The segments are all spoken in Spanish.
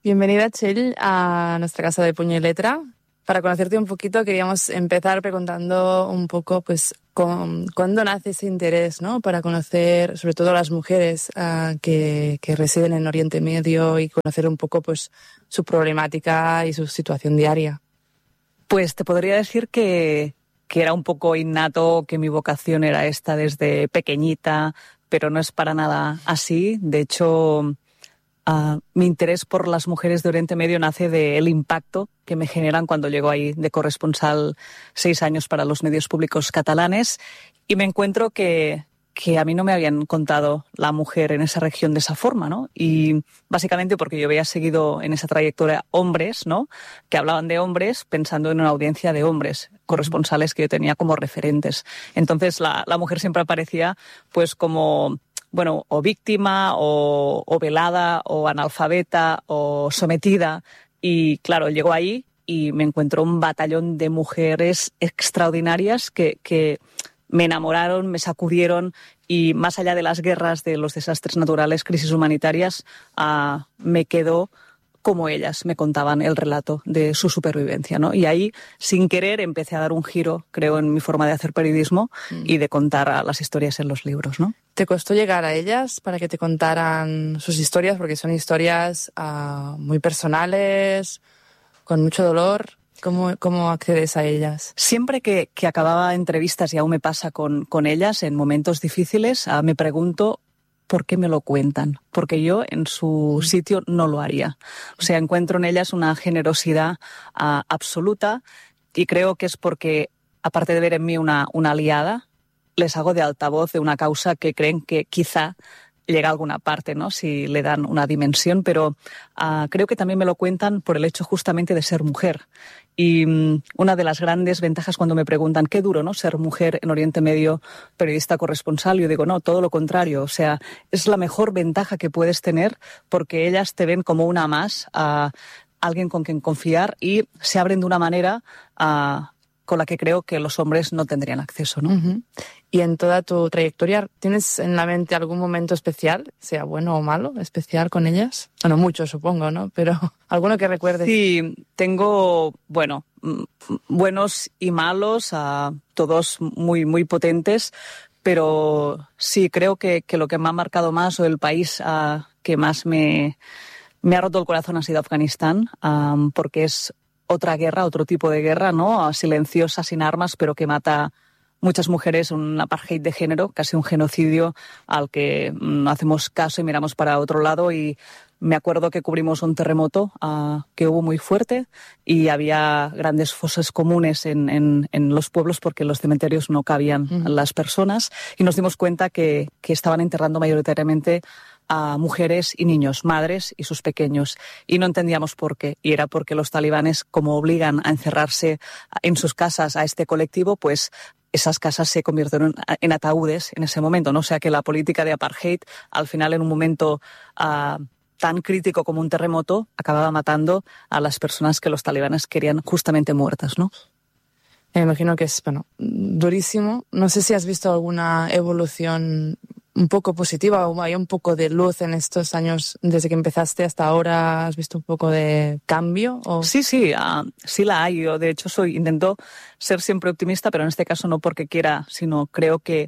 Bienvenida, Txell, a nuestra casa de Puño y Letra. Para conocerte un poquito, queríamos empezar preguntando un poco, pues, ¿cuándo nace ese interés, ¿no? Para conocer, sobre todo a las mujeres que residen en Oriente Medio y conocer un poco, pues, su problemática y su situación diaria. Pues te podría decir que era un poco innato, que mi vocación era esta desde pequeñita, pero no es para nada así. De hecho, mi interés por las mujeres de Oriente Medio nace del impacto que me generan cuando llego ahí de corresponsal 6 años para los medios públicos catalanes y me encuentro que a mí no me habían contado la mujer en esa región de esa forma, ¿no? Y básicamente porque yo había seguido en esa trayectoria hombres, ¿no? Que hablaban de hombres pensando en una audiencia de hombres, corresponsales que yo tenía como referentes. Entonces la mujer siempre aparecía pues como, bueno, o víctima, o velada, o analfabeta, o sometida. Y claro, llego ahí y me encuentro un batallón de mujeres extraordinarias que me enamoraron, me sacudieron y más allá de las guerras, de los desastres naturales, crisis humanitarias, me quedó como ellas me contaban el relato de su supervivencia, ¿no? Y ahí, sin querer, empecé a dar un giro, creo, en mi forma de hacer periodismo y de contar las historias en los libros, ¿no? ¿Te costó llegar a ellas para que te contaran sus historias? Porque son historias muy personales, con mucho dolor. ¿Cómo accedes a ellas? Siempre que acababa entrevistas, y aún me pasa con ellas, en momentos difíciles, me pregunto por qué me lo cuentan, porque yo en su sitio no lo haría. O sea, encuentro en ellas una generosidad absoluta y creo que es porque, aparte de ver en mí una aliada, les hago de altavoz de una causa que creen que quizá llega a alguna parte, ¿no? Si le dan una dimensión, pero creo que también me lo cuentan por el hecho justamente de ser mujer. Y una de las grandes ventajas cuando me preguntan qué duro, ¿no? Ser mujer en Oriente Medio, periodista corresponsal, yo digo, no, todo lo contrario. O sea, es la mejor ventaja que puedes tener porque ellas te ven como una más, alguien con quien confiar y se abren de una manera con la que creo que los hombres no tendrían acceso, ¿no? Uh-huh. Y en toda tu trayectoria, ¿tienes en la mente algún momento especial, sea bueno o malo, especial con ellas? Bueno, mucho supongo, ¿no? Pero ¿alguno que recuerdes? Sí, tengo, bueno, buenos y malos, todos muy, muy potentes, pero sí, creo que lo que me ha marcado más o el país que más me ha roto el corazón ha sido Afganistán, porque es otra guerra, otro tipo de guerra, ¿no? Silenciosa, sin armas, pero que mata muchas mujeres, un apartheid de género, casi un genocidio al que no hacemos caso y miramos para otro lado. Y me acuerdo que cubrimos un terremoto que hubo muy fuerte y había grandes fosas comunes en los pueblos porque en los cementerios no cabían las personas y nos dimos cuenta que estaban enterrando mayoritariamente a mujeres y niños, madres y sus pequeños. Y no entendíamos por qué. Y era porque los talibanes, como obligan a encerrarse en sus casas a este colectivo, pues esas casas se convirtieron en ataúdes en ese momento, ¿no? O sea que la política de apartheid, al final, en un momento tan crítico como un terremoto, acababa matando a las personas que los talibanes querían justamente muertas, ¿no? Me imagino que es, bueno, durísimo. No sé si has visto alguna evolución un poco positiva o hay un poco de luz en estos años desde que empezaste hasta ahora. ¿Has visto un poco de cambio? ¿O? Sí, sí la hay. Yo, de hecho, intento ser siempre optimista, pero en este caso no porque quiera, sino creo que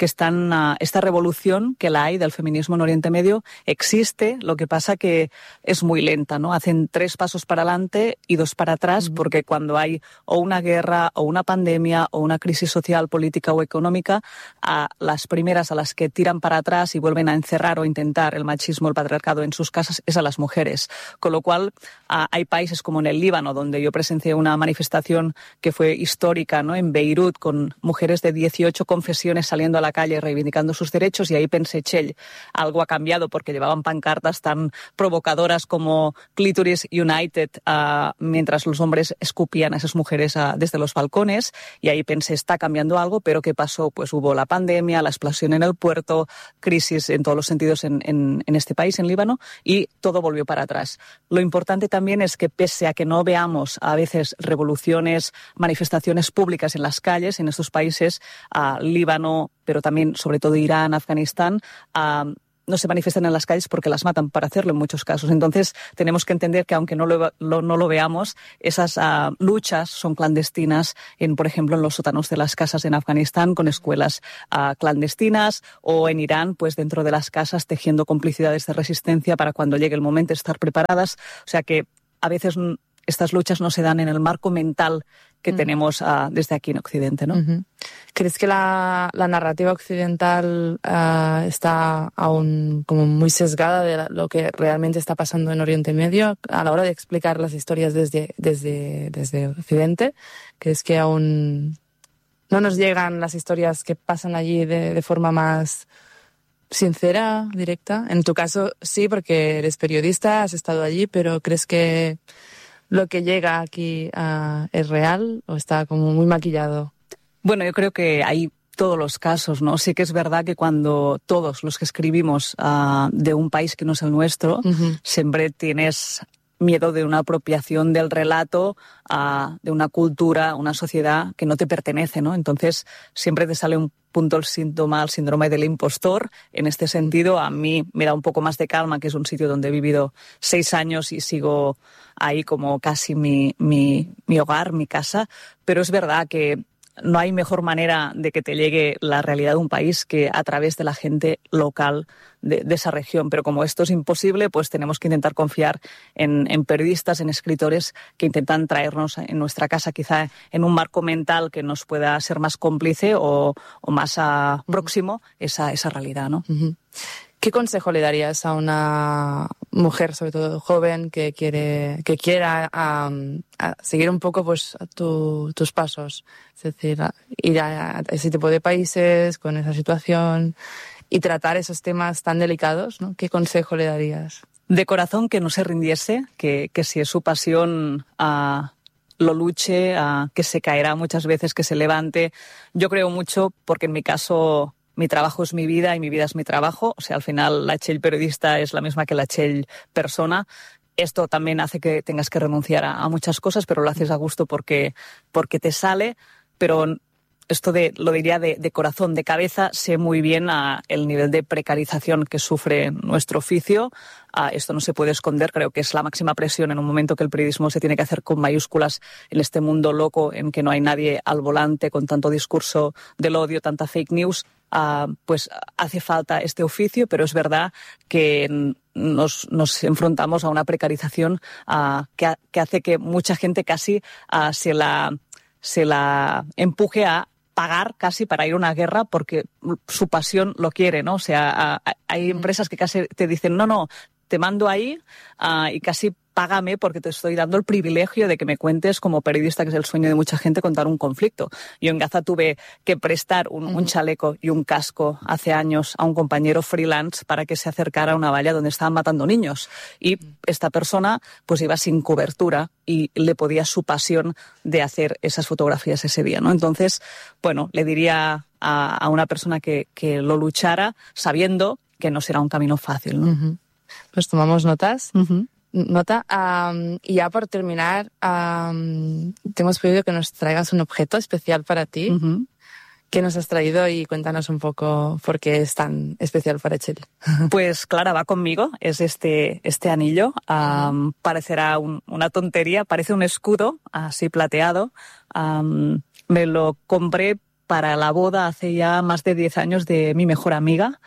esta revolución que la hay del feminismo en Oriente Medio existe. Lo que pasa que es muy lenta, ¿no? Hacen 3 pasos para adelante y 2 para atrás, porque cuando hay o una guerra o una pandemia o una crisis social, política o económica, a las primeras a las que tiran para atrás y vuelven a encerrar o intentar el machismo, el patriarcado en sus casas es a las mujeres. Con lo cual hay países como en el Líbano, donde yo presencié una manifestación que fue histórica, ¿no? En Beirut, con mujeres de 18 confesiones saliendo a la calle reivindicando sus derechos, y ahí pensé, Txell, algo ha cambiado porque llevaban pancartas tan provocadoras como Clitoris United, mientras los hombres escupían a esas mujeres desde los balcones, y ahí pensé, está cambiando algo, pero ¿qué pasó? Pues hubo la pandemia, la explosión en el puerto, crisis en todos los sentidos en este país, en Líbano, y todo volvió para atrás. Lo importante también es que pese a que no veamos a veces revoluciones, manifestaciones públicas en las calles en estos países, Líbano, pero también sobre todo Irán, Afganistán, no se manifiestan en las calles porque las matan para hacerlo en muchos casos. Entonces tenemos que entender que aunque no lo veamos, esas luchas son clandestinas, por ejemplo, en los sótanos de las casas en Afganistán, con escuelas clandestinas, o en Irán, pues dentro de las casas tejiendo complicidades de resistencia para cuando llegue el momento estar preparadas. O sea que a veces estas luchas no se dan en el marco mental que tenemos desde aquí en Occidente, ¿no? ¿Crees que la narrativa occidental está aún como muy sesgada de lo que realmente está pasando en Oriente Medio a la hora de explicar las historias desde Occidente? ¿Crees que aún no nos llegan las historias que pasan allí de forma más sincera, directa? En tu caso sí, porque eres periodista, has estado allí, pero ¿crees que lo que llega aquí es real o está como muy maquillado? Bueno, yo creo que hay todos los casos, ¿no? Sí que es verdad que cuando todos los que escribimos de un país que no es el nuestro, siempre tienes miedo de una apropiación del relato, de una cultura, una sociedad que no te pertenece, ¿no? Entonces siempre te sale un punto el síndrome del impostor. En este sentido, a mí me da un poco más de calma, que es un sitio donde he vivido 6 años y sigo ahí como casi mi hogar, mi casa. Pero es verdad que no hay mejor manera de que te llegue la realidad de un país que a través de la gente local de esa región. Pero como esto es imposible, pues tenemos que intentar confiar en periodistas, en escritores que intentan traernos en nuestra casa, quizá en un marco mental que nos pueda ser más cómplice o más próximo esa realidad, ¿no? ¿Qué consejo le darías a una mujer, sobre todo joven, que quiera seguir un poco pues tus pasos? Es decir, ir a ese tipo de países con esa situación y tratar esos temas tan delicados, ¿no? ¿Qué consejo le darías? De corazón, que no se rindiese, que si es su pasión, lo luche, que se caerá muchas veces, que se levante. Yo creo mucho, porque en mi caso mi trabajo es mi vida y mi vida es mi trabajo. O sea, al final la Txell periodista es la misma que la Txell persona. Esto también hace que tengas que renunciar a muchas cosas, pero lo haces a gusto porque te sale. Pero esto lo diría de corazón, de cabeza, sé muy bien el nivel de precarización que sufre nuestro oficio. Esto no se puede esconder, creo que es la máxima presión en un momento que el periodismo se tiene que hacer con mayúsculas en este mundo loco en que no hay nadie al volante con tanto discurso del odio, tanta fake news. Pues hace falta este oficio, pero es verdad que nos enfrentamos a una precarización que hace que mucha gente casi se la empuje a pagar casi para ir a una guerra porque su pasión lo quiere, ¿no? O sea, hay empresas que casi te dicen, no, te mando ahí y casi págame porque te estoy dando el privilegio de que me cuentes como periodista, que es el sueño de mucha gente, contar un conflicto. Yo en Gaza tuve que prestar un chaleco y un casco hace años a un compañero freelance para que se acercara a una valla donde estaban matando niños. Y esta persona pues iba sin cobertura y le podía su pasión de hacer esas fotografías ese día, ¿no? Entonces, bueno, le diría a una persona que lo luchara sabiendo que no será un camino fácil, ¿no? Pues tomamos notas. Y ya por terminar, te hemos pedido que nos traigas un objeto especial para ti. ¿Qué nos has traído? Y cuéntanos un poco por qué es tan especial para Txell. Pues Clara va conmigo, es este anillo. Parecerá una tontería, parece un escudo así plateado. Me lo compré para la boda hace ya más de 10 años de mi mejor amiga.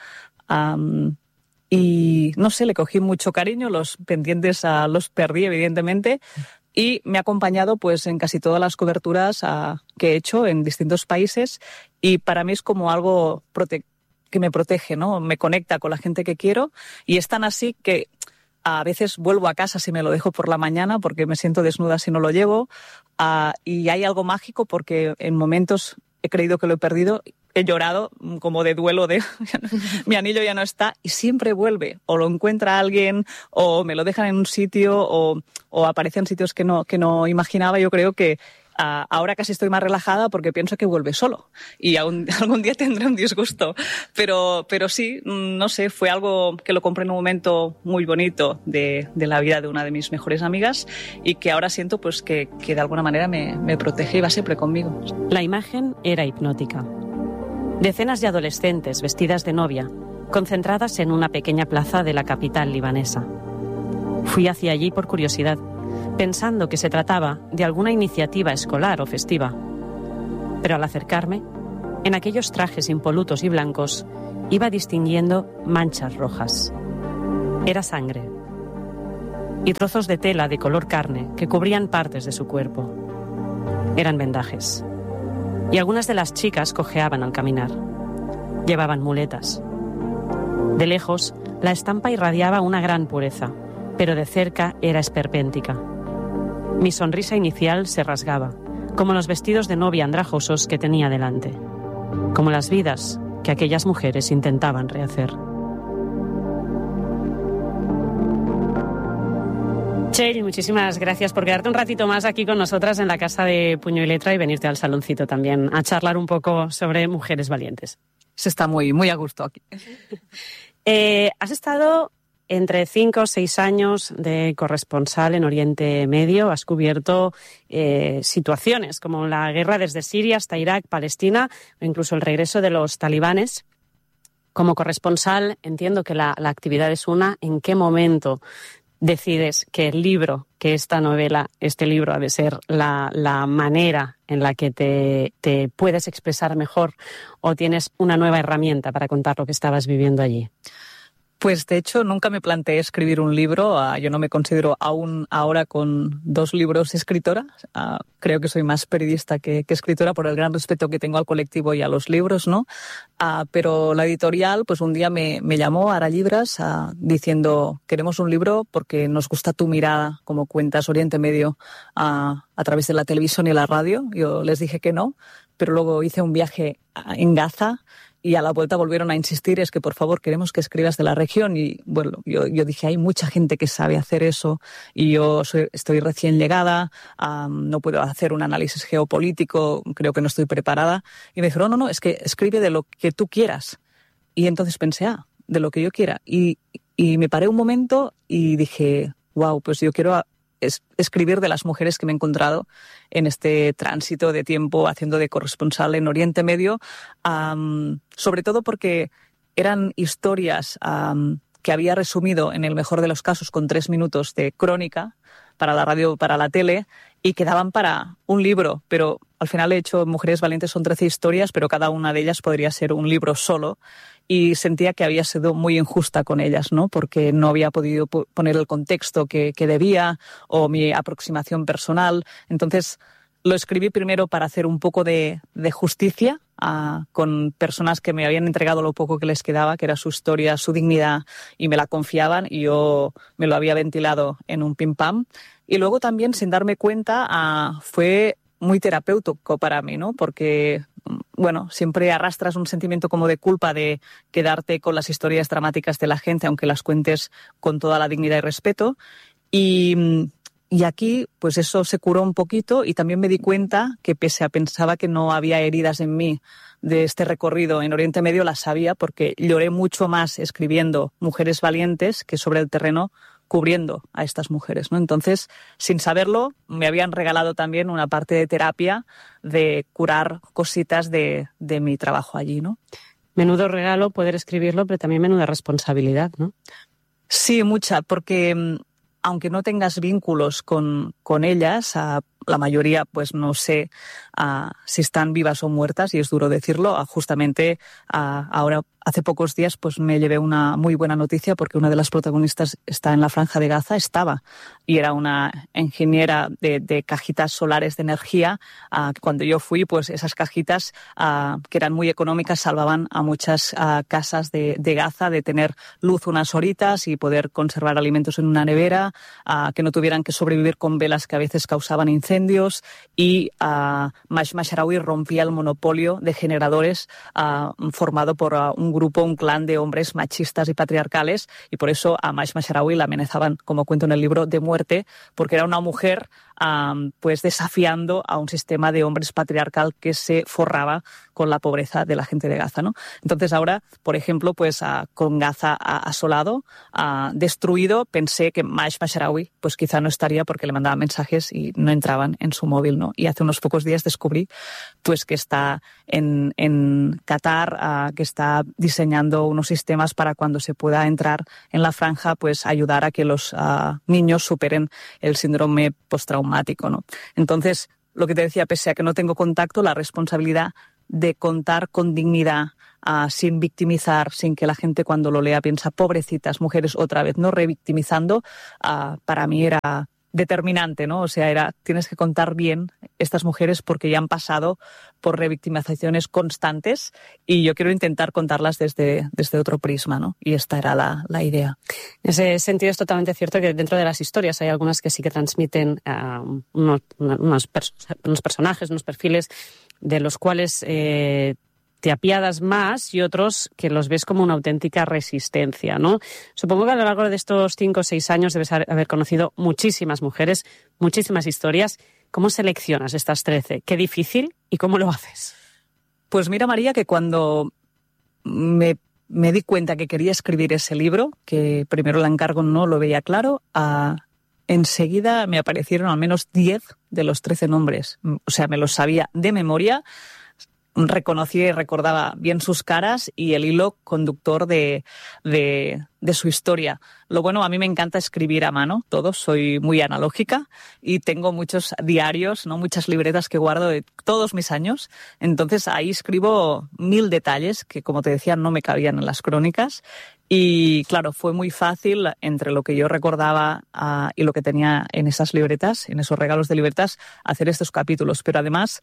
Y no sé, le cogí mucho cariño, los pendientes los perdí evidentemente y me ha acompañado pues en casi todas las coberturas que he hecho en distintos países y para mí es como algo que me protege, ¿no? Me conecta con la gente que quiero y es tan así que a veces vuelvo a casa si me lo dejo por la mañana porque me siento desnuda si no lo llevo y hay algo mágico porque en momentos he creído que lo he perdido. He llorado como de duelo de mi anillo ya no está y siempre vuelve. O lo encuentra alguien o me lo dejan en un sitio o aparece en sitios que no imaginaba. Yo creo que ahora casi estoy más relajada porque pienso que vuelve solo y algún día tendré un disgusto. Pero sí, no sé, fue algo que lo compré en un momento muy bonito de la vida de una de mis mejores amigas y que ahora siento pues que de alguna manera me protege y va siempre conmigo. La imagen era hipnótica. Decenas de adolescentes vestidas de novia concentradas en una pequeña plaza de la capital libanesa. Fui hacia allí por curiosidad, pensando que se trataba de alguna iniciativa escolar o festiva. Pero al acercarme, en aquellos trajes impolutos y blancos, iba distinguiendo manchas rojas. Era sangre. Y trozos de tela de color carne que cubrían partes de su cuerpo. Eran vendajes. Y algunas de las chicas cojeaban al caminar. Llevaban muletas. De lejos, la estampa irradiaba una gran pureza, pero de cerca era esperpéntica. Mi sonrisa inicial se rasgaba, como los vestidos de novia andrajosos que tenía delante, como las vidas que aquellas mujeres intentaban rehacer. Txell, muchísimas gracias por quedarte un ratito más aquí con nosotras en la Casa de Puño y Letra y venirte al saloncito también a charlar un poco sobre mujeres valientes. Se está muy, muy a gusto aquí. Has estado entre 5 o 6 años de corresponsal en Oriente Medio. Has cubierto situaciones como la guerra desde Siria hasta Irak, Palestina o incluso el regreso de los talibanes. Como corresponsal entiendo que la actividad es una. ¿En qué momento decides que el libro, que esta novela, este libro ha de ser la manera en la que te puedes expresar mejor o tienes una nueva herramienta para contar lo que estabas viviendo allí? Pues de hecho nunca me planteé escribir un libro. Yo no me considero aún ahora con 2 libros escritora. Creo que soy más periodista que escritora por el gran respeto que tengo al colectivo y a los libros, ¿no? Pero la editorial pues un día me llamó a Aralibras diciendo queremos un libro porque nos gusta tu mirada, como cuentas Oriente Medio a través de la televisión y la radio. Yo les dije que no, pero luego hice un viaje en Gaza y a la vuelta volvieron a insistir, es que por favor queremos que escribas de la región. Y bueno, yo dije, hay mucha gente que sabe hacer eso y yo estoy recién llegada, no puedo hacer un análisis geopolítico, creo que no estoy preparada. Y me dijeron, no, es que escribe de lo que tú quieras. Y entonces pensé, de lo que yo quiera. Y me paré un momento y dije, wow, pues yo quiero escribir de las mujeres que me he encontrado en este tránsito de tiempo haciendo de corresponsal en Oriente Medio, sobre todo porque eran historias que había resumido en el mejor de los casos con 3 minutos de crónica para la radio, para la tele, y quedaban para un libro, pero al final he hecho Mujeres Valientes, son 13 historias, pero cada una de ellas podría ser un libro solo, y sentía que había sido muy injusta con ellas, ¿no? Porque no había podido poner el contexto que debía o mi aproximación personal. Entonces lo escribí primero para hacer un poco de justicia con personas que me habían entregado lo poco que les quedaba, que era su historia, su dignidad, y me la confiaban y yo me lo había ventilado en un pim pam. Y luego también, sin darme cuenta, fue muy terapéutico para mí, ¿no? Porque, bueno, siempre arrastras un sentimiento como de culpa de quedarte con las historias dramáticas de la gente, aunque las cuentes con toda la dignidad y respeto. Y aquí, pues eso se curó un poquito y también me di cuenta que pese a pensaba que no había heridas en mí de este recorrido en Oriente Medio, las había porque lloré mucho más escribiendo Mujeres Valientes que sobre el terreno cubriendo a estas mujeres, ¿no? Entonces, sin saberlo, me habían regalado también una parte de terapia de curar cositas de mi trabajo allí, ¿no? Menudo regalo poder escribirlo, pero también menuda responsabilidad, ¿no? Sí, mucha, porque aunque no tengas vínculos con ellas, la mayoría pues no sé si están vivas o muertas, y es duro decirlo. Justamente ahora, hace pocos días, pues me llevé una muy buena noticia porque una de las protagonistas está en la Franja de Gaza, y era una ingeniera de cajitas solares de energía. Cuando yo fui, pues esas cajitas, que eran muy económicas, salvaban a muchas casas de Gaza de tener luz unas horitas y poder conservar alimentos en una nevera, que no tuvieran que sobrevivir con velas que a veces causaban incendios, y Maj Masharawi rompía el monopolio de generadores formado por un clan de hombres machistas y patriarcales, y por eso a Maj Masharawi la amenazaban, como cuento en el libro, de muerte, porque era una mujer pues desafiando a un sistema de hombres patriarcal que se forraba con la pobreza de la gente de Gaza, ¿no? Entonces ahora, por ejemplo, pues con Gaza asolado, destruido, pensé que Maish Masharawi pues quizá no estaría porque le mandaba mensajes y no entraban en su móvil, ¿no? Y hace unos pocos días descubrí pues que está en Qatar, que está diseñando unos sistemas para cuando se pueda entrar en la franja, pues ayudar a que los niños superen el síndrome postraumático, ¿no? Entonces, lo que te decía, pese a que no tengo contacto, la responsabilidad de contar con dignidad, sin victimizar, sin que la gente cuando lo lea piensa, pobrecitas mujeres, otra vez, no revictimizando, para mí era determinante, ¿no? O sea, tienes que contar bien estas mujeres porque ya han pasado por revictimizaciones constantes y yo quiero intentar contarlas desde otro prisma, ¿no? Y esta era la idea. En ese sentido es totalmente cierto que dentro de las historias hay algunas que sí que transmiten unos personajes, unos perfiles de los cuales te apiadas más y otros que los ves como una auténtica resistencia, ¿no? Supongo que a lo largo de estos 5 o 6 años debes haber conocido muchísimas mujeres, muchísimas historias. ¿Cómo seleccionas estas 13? Qué difícil y cómo lo haces. Pues mira, María, que cuando me di cuenta que quería escribir ese libro, que primero el encargo no lo veía claro, enseguida me aparecieron al menos 10 de los 13 nombres. O sea, me los sabía de memoria. Reconocía y recordaba bien sus caras y el hilo conductor de su historia. Lo bueno, a mí me encanta escribir a mano, todo, soy muy analógica y tengo muchos diarios, ¿no? Muchas libretas que guardo de todos mis años. Entonces ahí escribo 1000 detalles que, como te decía, no me cabían en las crónicas. Y claro, fue muy fácil entre lo que yo recordaba y lo que tenía en esas libretas, en esos regalos de libretas, hacer estos capítulos. Pero además,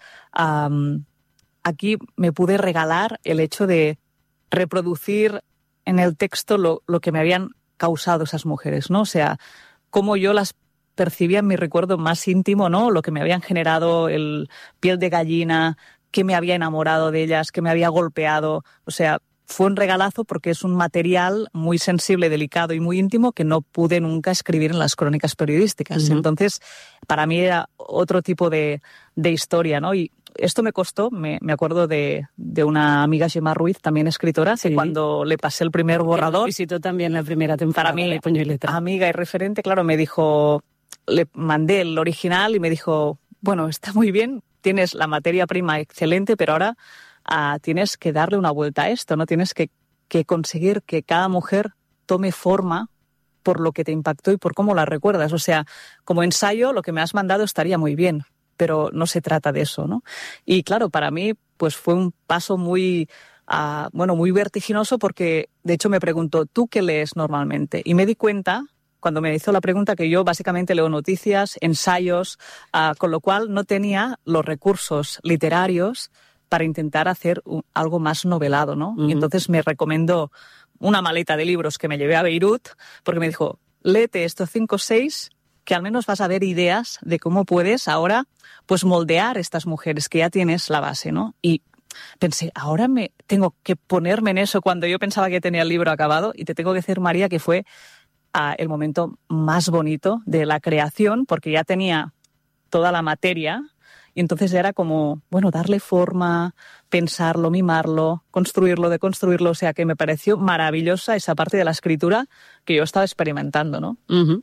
aquí me pude regalar el hecho de reproducir en el texto lo que me habían causado esas mujeres, ¿no? O sea, cómo yo las percibía en mi recuerdo más íntimo, ¿no? Lo que me habían generado, el piel de gallina, qué me había enamorado de ellas, qué me había golpeado. O sea, fue un regalazo porque es un material muy sensible, delicado y muy íntimo que no pude nunca escribir en las crónicas periodísticas. Uh-huh. Entonces, para mí era otro tipo de historia, ¿no? Y esto me costó, me acuerdo de una amiga, Gemma Ruiz, también escritora, que cuando le pasé el primer borrador... Visitó también la primera temporada. Para mí, de Puño y Letra. Amiga y referente, claro, me dijo... Le mandé el original y me dijo, bueno, está muy bien, tienes la materia prima excelente, pero ahora tienes que darle una vuelta a esto, ¿no? Tienes que conseguir que cada mujer tome forma por lo que te impactó y por cómo la recuerdas. O sea, como ensayo, lo que me has mandado estaría muy bien, pero no se trata de eso, ¿no? Y claro, para mí pues fue un paso muy vertiginoso porque, de hecho, me preguntó, ¿tú qué lees normalmente? Y me di cuenta, cuando me hizo la pregunta, que yo básicamente leo noticias, ensayos, con lo cual no tenía los recursos literarios para intentar hacer algo más novelado, ¿no? Uh-huh. Y entonces me recomendó una maleta de libros que me llevé a Beirut, porque me dijo, léete estos 5 o 6 que al menos vas a ver ideas de cómo puedes ahora pues moldear estas mujeres, que ya tienes la base, ¿no? Y pensé, ahora me tengo que ponerme en eso cuando yo pensaba que tenía el libro acabado, y te tengo que decir, María, que fue el momento más bonito de la creación, porque ya tenía toda la materia y entonces era como, bueno, darle forma, pensarlo, mimarlo, construirlo, deconstruirlo, o sea que me pareció maravillosa esa parte de la escritura que yo estaba experimentando, ¿no? Uh-huh.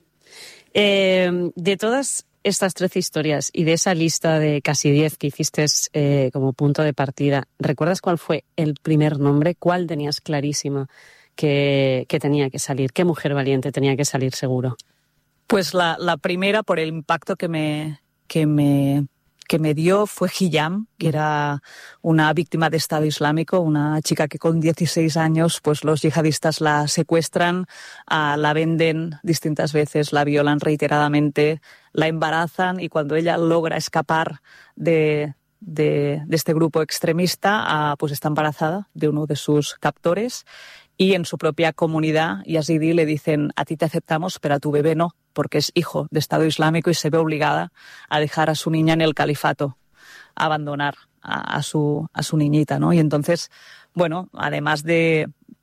De todas estas 13 historias y de esa lista de casi 10 que hiciste como punto de partida, ¿recuerdas cuál fue el primer nombre? ¿Cuál tenías clarísima que tenía que salir? ¿Qué mujer valiente tenía que salir seguro? Pues la primera, por el impacto que me dio, fue Hiyam, que era una víctima de Estado Islámico, una chica que con 16 años pues los yihadistas la secuestran, la venden distintas veces, la violan reiteradamente, la embarazan, y cuando ella logra escapar de este grupo extremista, pues está embarazada de uno de sus captores, y en su propia comunidad yazidí le dicen, a ti te aceptamos, pero a tu bebé no, porque es hijo de Estado Islámico y se ve obligada a dejar a su niña en el califato, a abandonar a su niñita, ¿no? Y entonces, bueno, además de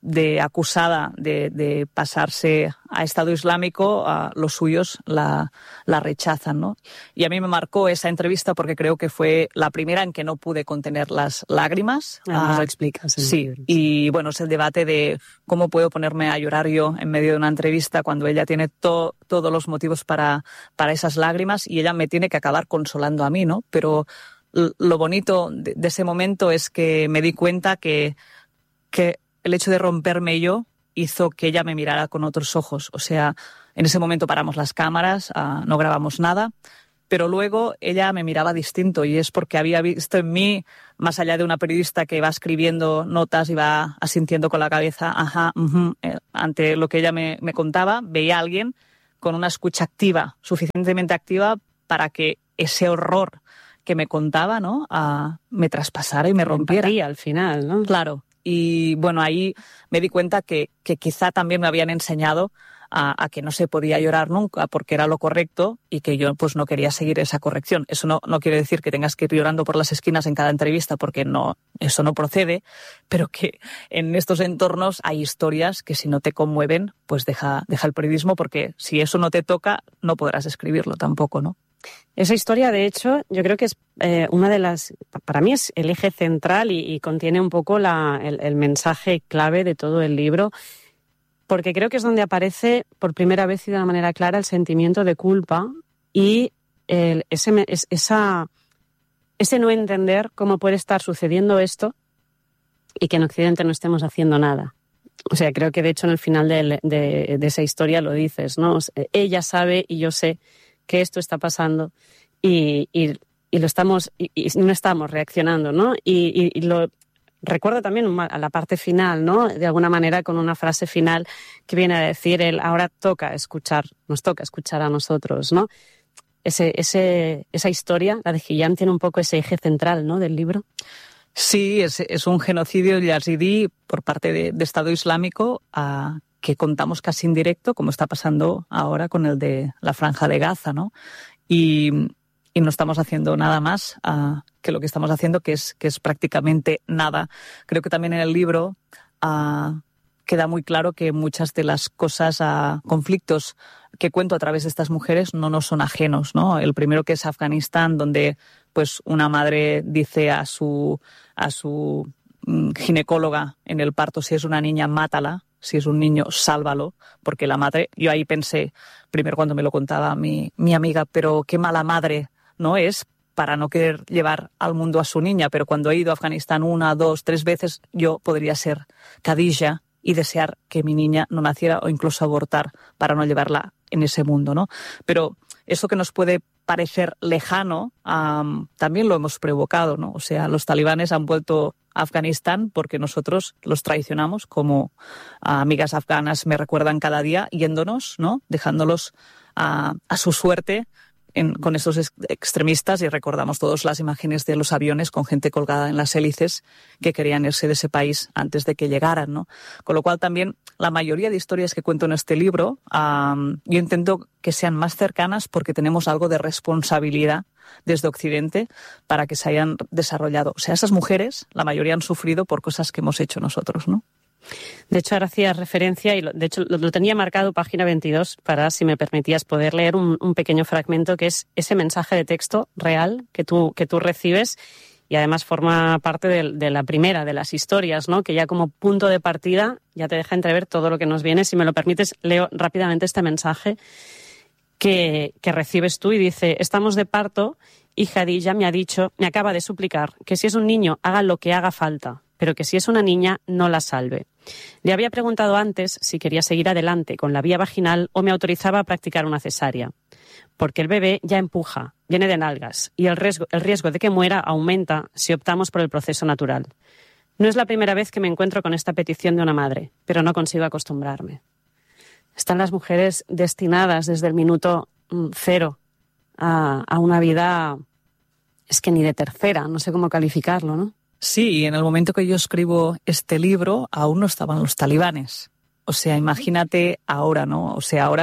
de acusada de pasarse a Estado Islámico, los suyos la rechazan, ¿no? Y a mí me marcó esa entrevista porque creo que fue la primera en que no pude contener las lágrimas. Además lo explicas. Sí, y bueno, es el debate de cómo puedo ponerme a llorar yo en medio de una entrevista cuando ella tiene todos los motivos para esas lágrimas y ella me tiene que acabar consolando a mí, ¿no? Pero lo bonito de ese momento es que me di cuenta que el hecho de romperme yo hizo que ella me mirara con otros ojos. O sea, en ese momento paramos las cámaras, no grabamos nada, pero luego ella me miraba distinto y es porque había visto en mí, más allá de una periodista que va escribiendo notas y va asintiendo con la cabeza, ajá, ante lo que ella me contaba, veía a alguien con una escucha activa, suficientemente activa para que ese horror que me contaba, ¿no?, me traspasara y me rompiera. Empatía, al final, ¿no? Claro. Y bueno, ahí me di cuenta que quizá también me habían enseñado a que no se podía llorar nunca porque era lo correcto y que yo pues no quería seguir esa corrección. Eso no quiere decir que tengas que ir llorando por las esquinas en cada entrevista porque no, eso no procede, pero que en estos entornos hay historias que si no te conmueven, pues deja el periodismo porque si eso no te toca, no podrás escribirlo tampoco, ¿no? Esa historia, de hecho, yo creo que es una de las, para mí es el eje central y contiene un poco el mensaje clave de todo el libro, porque creo que es donde aparece por primera vez y de una manera clara el sentimiento de culpa y ese no entender cómo puede estar sucediendo esto y que en Occidente no estemos haciendo nada. O sea, creo que de hecho en el final de esa historia lo dices, ¿no? Ella sabe y yo sé que esto está pasando y lo estamos y no estamos reaccionando, ¿no? Y lo recuerdo también a la parte final, ¿no? De alguna manera con una frase final que viene a decir ahora nos toca escuchar a nosotros, ¿no? Esa historia, la de Hiyam, tiene un poco ese eje central, ¿no?, del libro. Sí, es un genocidio yazidí por parte de Estado Islámico que contamos casi en directo, como está pasando ahora con el de la Franja de Gaza, ¿no? Y no estamos haciendo nada más que lo que estamos haciendo, que es prácticamente nada. Creo que también en el libro queda muy claro que muchas de las cosas, conflictos que cuento a través de estas mujeres no nos son ajenos, ¿no? El primero, que es Afganistán, donde pues una madre dice a su ginecóloga en el parto: si es una niña, mátala; si es un niño, sálvalo, porque la madre... Yo ahí pensé, primero cuando me lo contaba mi amiga, pero qué mala madre no es para no querer llevar al mundo a su niña, pero cuando he ido a Afganistán 1, 2, 3 veces, yo podría ser Khadija y desear que mi niña no naciera o incluso abortar para no llevarla en ese mundo, ¿no? Pero eso que nos puede parecer lejano, también lo hemos provocado, ¿no? O sea, los talibanes han vuelto a Afganistán porque nosotros los traicionamos, como amigas afganas me recuerdan cada día, yéndonos, ¿no?, dejándolos a su suerte con esos extremistas, y recordamos todos las imágenes de los aviones con gente colgada en las hélices que querían irse de ese país antes de que llegaran, ¿no? Con lo cual también la mayoría de historias que cuento en este libro yo intento que sean más cercanas porque tenemos algo de responsabilidad desde Occidente para que se hayan desarrollado. O sea, esas mujeres, la mayoría han sufrido por cosas que hemos hecho nosotros, ¿no? De hecho, ahora hacías referencia, y de hecho lo tenía marcado página 22 para, si me permitías, poder leer un pequeño fragmento que es ese mensaje de texto real que tú recibes, y además forma parte de la primera de las historias, ¿no?, que ya como punto de partida ya te deja entrever todo lo que nos viene. Si me lo permites, leo rápidamente este mensaje que recibes tú y dice: estamos de parto y Khadija me acaba de suplicar que si es un niño haga lo que haga falta, pero que si es una niña no la salve. Le había preguntado antes si quería seguir adelante con la vía vaginal o me autorizaba a practicar una cesárea, porque el bebé ya empuja, viene de nalgas, y el riesgo de que muera aumenta si optamos por el proceso natural. No es la primera vez que me encuentro con esta petición de una madre, pero no consigo acostumbrarme. Están las mujeres destinadas desde el minuto cero a una vida, es que ni de tercera, no sé cómo calificarlo, ¿no? Sí, y en el momento que yo escribo este libro aún no estaban los talibanes. O sea, imagínate ahora, ¿no? O sea, ahora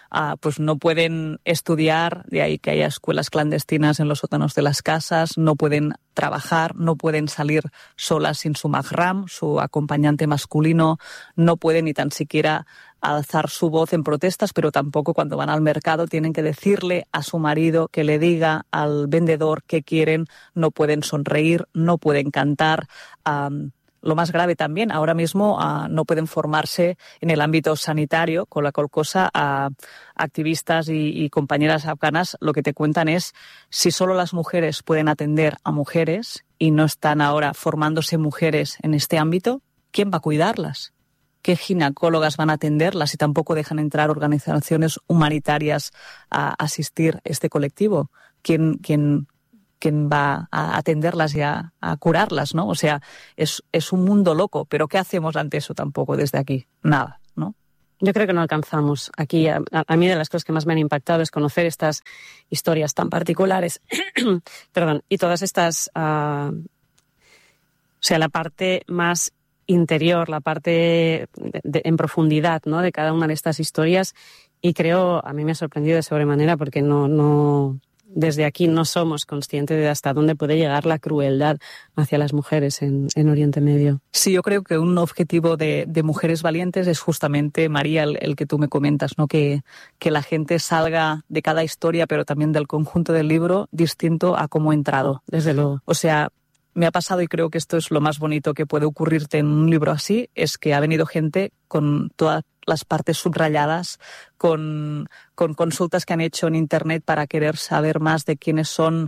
pues no pueden estudiar, de ahí que haya escuelas clandestinas en los sótanos de las casas, no pueden trabajar, no pueden salir solas sin su mahram, su acompañante masculino, no pueden ni tan siquiera alzar su voz en protestas, pero tampoco cuando van al mercado tienen que decirle a su marido que le diga al vendedor qué quieren, no pueden sonreír, no pueden cantar. Lo más grave también, ahora mismo no pueden formarse en el ámbito sanitario, con la cual cosa activistas y compañeras afganas lo que te cuentan es si solo las mujeres pueden atender a mujeres y no están ahora formándose mujeres en este ámbito, ¿quién va a cuidarlas? ¿Qué ginecólogas van a atenderlas si tampoco dejan entrar organizaciones humanitarias a asistir a este colectivo? ¿Quién va a atenderlas y a curarlas, ¿no? O sea, es un mundo loco, pero ¿qué hacemos ante eso tampoco desde aquí? Nada, ¿no? Yo creo que no alcanzamos. Aquí, a mí de las cosas que más me han impactado es conocer estas historias tan particulares, perdón, y todas estas, o sea, la parte más interior, la parte en profundidad, ¿no?, de cada una de estas historias, y creo, a mí me ha sorprendido de sobremanera porque no desde aquí no somos conscientes de hasta dónde puede llegar la crueldad hacia las mujeres en Oriente Medio. Sí, yo creo que un objetivo de Mujeres Valientes es justamente, María, el que tú me comentas, ¿no? Que la gente salga de cada historia, pero también del conjunto del libro, distinto a cómo ha entrado. Desde luego. O sea, me ha pasado, y creo que esto es lo más bonito que puede ocurrirte en un libro así, es que ha venido gente con todas las partes subrayadas, con consultas que han hecho en Internet para querer saber más de quiénes son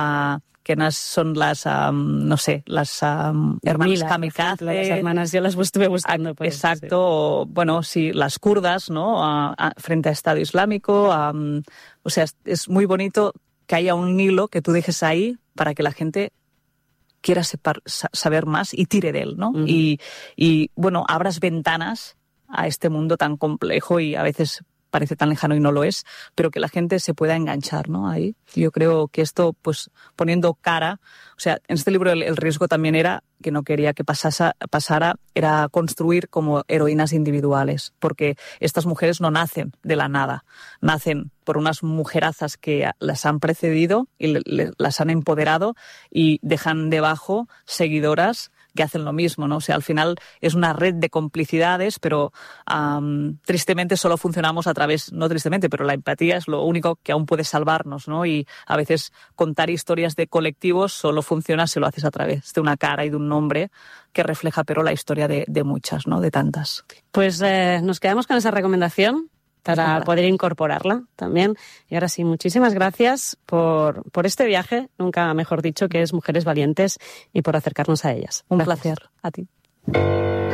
las, no sé, las hermanas kamikaze. Las hermanas, yo las estuve buscando. Pues, exacto, sí. Bueno, sí, las kurdas, ¿no? Frente a Estado Islámico. O sea, es muy bonito que haya un hilo que tú dejes ahí para que la gente quiera saber más y tire de él, ¿no? Uh-huh. Y bueno, abras ventanas a este mundo tan complejo y a veces parece tan lejano y no lo es, pero que la gente se pueda enganchar, ¿no? Ahí. Yo creo que esto, pues, poniendo cara, o sea, en este libro el riesgo también era, que no quería que pasara, era construir como heroínas individuales, porque estas mujeres no nacen de la nada, nacen por unas mujerazas que las han precedido y las han empoderado y dejan debajo seguidoras que hacen lo mismo, ¿no? O sea, al final es una red de complicidades, pero tristemente solo funcionamos a través, no tristemente, pero la empatía es lo único que aún puede salvarnos, ¿no? Y a veces contar historias de colectivos solo funciona si lo haces a través de una cara y de un nombre que refleja, pero la historia de muchas, ¿no? De tantas. Pues nos quedamos con esa recomendación para poder incorporarla también. Y ahora sí, muchísimas gracias por este viaje, nunca mejor dicho, que es Mujeres Valientes, y por acercarnos a ellas. Un placer. A ti.